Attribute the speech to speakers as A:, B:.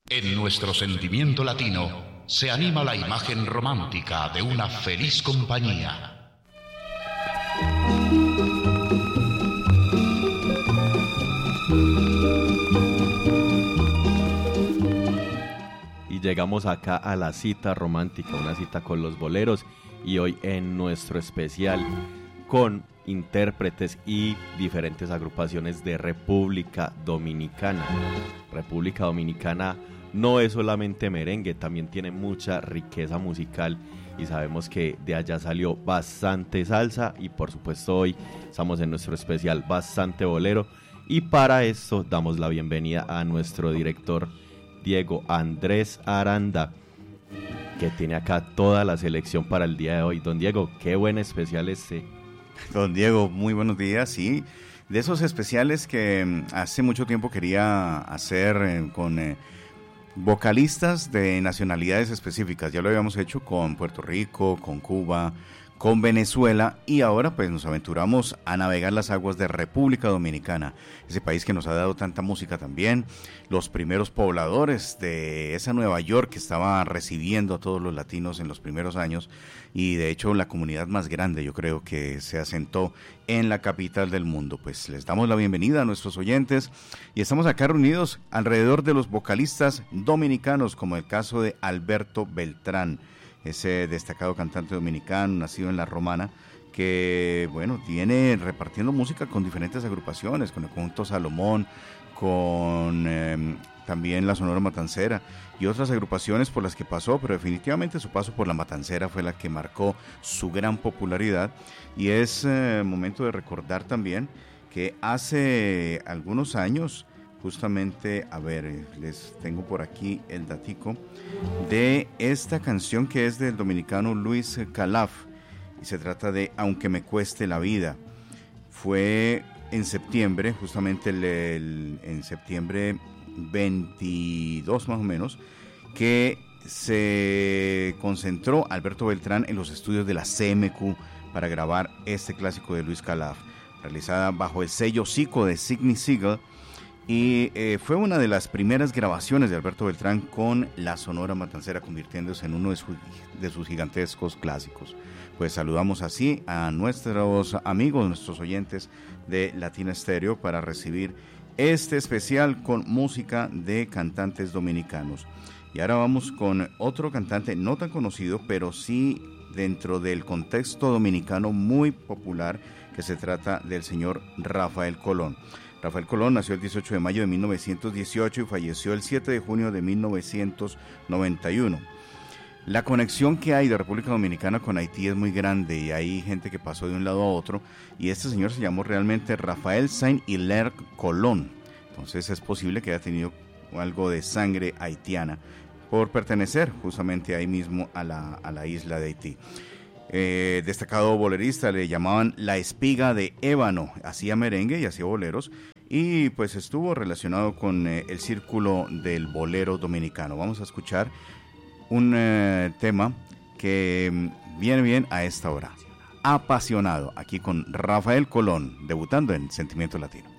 A: En nuestro sentimiento latino se anima la imagen romántica de una feliz compañía.
B: Y llegamos acá a la cita romántica, una cita con los boleros, y hoy en nuestro especial con intérpretes y diferentes agrupaciones de República Dominicana. República Dominicana no es solamente merengue, también tiene mucha riqueza musical y sabemos que de allá salió bastante salsa y por supuesto hoy estamos en nuestro especial bastante bolero, y para esto damos la bienvenida a nuestro director Diego Andrés Aranda, que tiene acá toda la selección para el día de hoy. Don Diego, qué buen especial este.
C: Don Diego, muy buenos días. Sí, de esos especiales que hace mucho tiempo quería hacer con vocalistas de nacionalidades específicas. Ya lo habíamos hecho con Puerto Rico, con Cuba, con Venezuela, y ahora pues nos aventuramos a navegar las aguas de República Dominicana, ese país que nos ha dado tanta música también, los primeros pobladores de esa Nueva York que estaba recibiendo a todos los latinos en los primeros años, y de hecho la comunidad más grande yo creo que se asentó en la capital del mundo. Pues les damos la bienvenida a nuestros oyentes y estamos acá reunidos alrededor de los vocalistas dominicanos, como el caso de Alberto Beltrán, ese destacado cantante dominicano, nacido en La Romana, que, bueno, viene repartiendo música con diferentes agrupaciones, con el conjunto Salomón, con también la Sonora Matancera y otras agrupaciones por las que pasó, pero definitivamente su paso por la Matancera fue la que marcó su gran popularidad. Y es momento de recordar también que hace algunos años, justamente, a ver, les tengo por aquí el datico de esta canción que es del dominicano Luis Calaf, y se trata de Aunque me cueste la vida. Fue en septiembre, justamente en septiembre 22 más o menos, que se concentró Alberto Beltrán en los estudios de la CMQ para grabar este clásico de Luis Calaf, realizada bajo el sello Zico de Sidney Segal. Y fue una de las primeras grabaciones de Alberto Beltrán con la Sonora Matancera, convirtiéndose en uno de sus gigantescos clásicos. Pues saludamos así a nuestros amigos, nuestros oyentes de Latina Estéreo, para recibir este especial con música de cantantes dominicanos. Y ahora vamos con otro cantante no tan conocido, pero sí dentro del contexto dominicano muy popular, que se trata del señor Rafael Colón. Rafael Colón nació el 18 de mayo de 1918 y falleció el 7 de junio de 1991. La conexión que hay de República Dominicana con Haití es muy grande y hay gente que pasó de un lado a otro, y este señor se llamó realmente Rafael Saint-Hilaire Colón. Entonces es posible que haya tenido algo de sangre haitiana por pertenecer justamente ahí mismo a la isla de Haití. Destacado bolerista, le llamaban la espiga de ébano, hacía merengue y hacía boleros, y pues estuvo relacionado con el círculo del bolero dominicano. Vamos a escuchar un tema que viene bien a esta hora, Apasionado, aquí con Rafael Colón, debutando en Sentimiento Latino.